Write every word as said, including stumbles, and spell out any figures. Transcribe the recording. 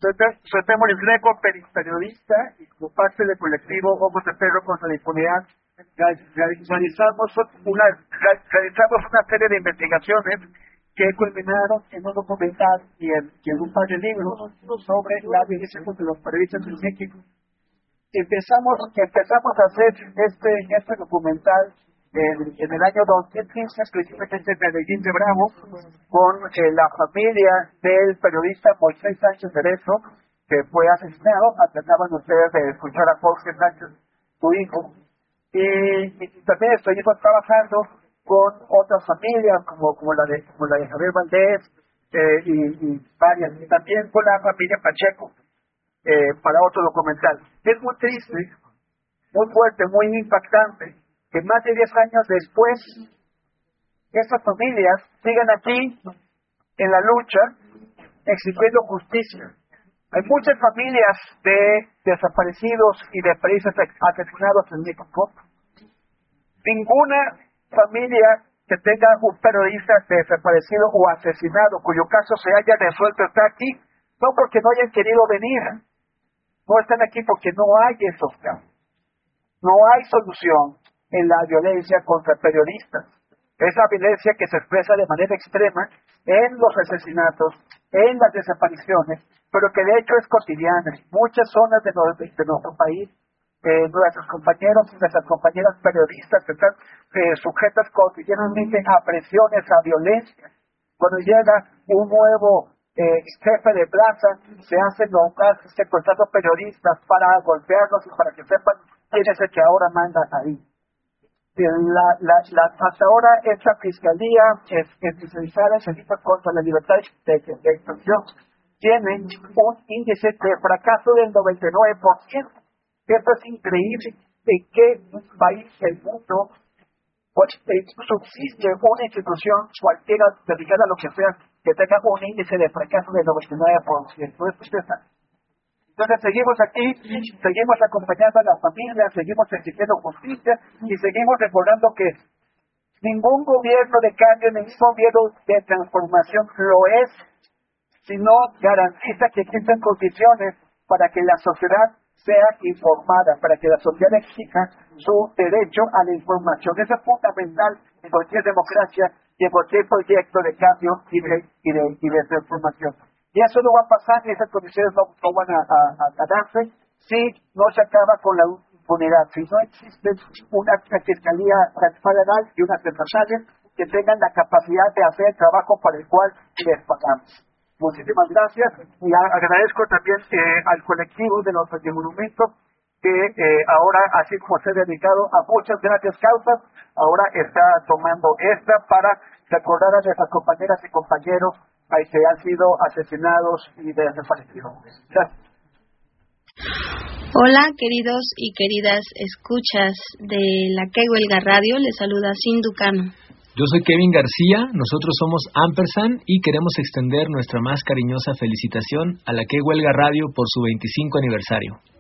Soy, soy Temoris Greco, periodista, y como parte del colectivo Ojos de Perro contra la Impunidad, realizamos una, realizamos una serie de investigaciones que culminaron en un documental y en, y en un par de libros sobre la violencia contra los periodistas en México. Empezamos, empezamos a hacer este, este documental en, en el año dos mil quince, específicamente en Medellín de Bravo, con eh, la familia del periodista Moisés Sánchez Cerezo, que fue asesinado. Acaban ustedes de escuchar a Jorge Sánchez, su hijo. Y, y también estuvimos trabajando con otras familias, como, como, la, de, como la de Javier Valdés, eh, y, y varias, y también con la familia Pacheco, eh, para otro documental. Es muy triste, muy fuerte, muy impactante, que más de diez años después, esas familias sigan aquí, en la lucha, exigiendo justicia. Hay muchas familias de desaparecidos y de periodistas asesinados en México. Ninguna familia que tenga un periodista desaparecido o asesinado, cuyo caso se haya resuelto, está aquí, no porque no hayan querido venir. No están aquí porque no hay esos casos. No hay solución en la violencia contra periodistas. Esa violencia que se expresa de manera extrema en los asesinatos, en las desapariciones, pero que de hecho es cotidiana. En muchas zonas de, los, de nuestro país, eh, nuestros compañeros y nuestras compañeras periodistas están eh, sujetas cotidianamente a presiones, a violencia. Cuando llega un nuevo eh, jefe de plaza, se hacen nombrar secuestrando periodistas para golpearlos y para que sepan quién es el que ahora manda ahí. La, la, la, hasta ahora esta fiscalía es especializada en delitos contra la libertad de, de, de expresión tiene un índice de fracaso del noventa y nueve por ciento. Esto es increíble. ¿En qué país del mundo pues, eh, subsiste una institución cualquiera dedicada a lo que sea que tenga un índice de fracaso del noventa y nueve por ciento? Entonces seguimos aquí, seguimos acompañando a la familia, seguimos exigiendo justicia y seguimos recordando que ningún gobierno de cambio, ningún gobierno de transformación lo es, sino garantiza que existen condiciones para que la sociedad sea informada, para que la sociedad exija su derecho a la información. Eso es fundamental en cualquier democracia y en cualquier proyecto de cambio y de, y de, y de transformación. Y eso no va a pasar, y esas condiciones no, no van a, a, a darse si no se acaba con la impunidad, si no existe una fiscalía federal y unas estatales que tengan la capacidad de hacer el trabajo para el cual les pagamos. Muchísimas gracias, y agradezco también eh, al colectivo de los monumentos que eh, ahora, así como se ha dedicado a muchas grandes causas, ahora está tomando esta para recordar a nuestras compañeras y compañeros que han sido asesinados y desaparecidos. Gracias. Hola, queridos y queridas escuchas de la Que Huelga Radio, les saluda Cindy Cano. Yo soy Kevin García, nosotros somos Ampersand y queremos extender nuestra más cariñosa felicitación a la Que Huelga Radio por su veinticinco aniversario.